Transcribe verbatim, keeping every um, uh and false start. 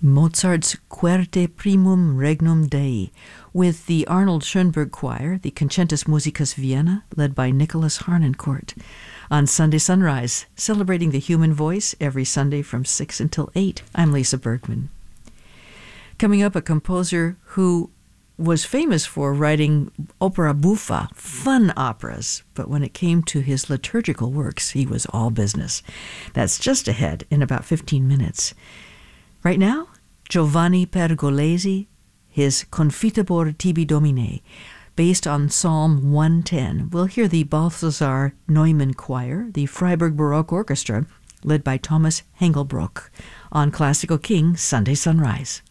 Mozart's Querte Primum Regnum Dei, with the Arnold Schoenberg Choir, the Concentus Musicus Vienna, led by Nicholas Harnoncourt, on Sunday Sunrise, celebrating the human voice every Sunday from six until eight. I'm Lisa Bergman. Coming up, a composer who was famous for writing opera buffa, fun operas, but when it came to his liturgical works, he was all business. That's just ahead in about fifteen minutes. Right now, Giovanni Pergolesi, his Confiteor Tibi Domine, based on Psalm one ten. We'll hear the Balthasar Neumann Choir, the Freiburg Baroque Orchestra, led by Thomas Hengelbrock, on Classical King Sunday Sunrise.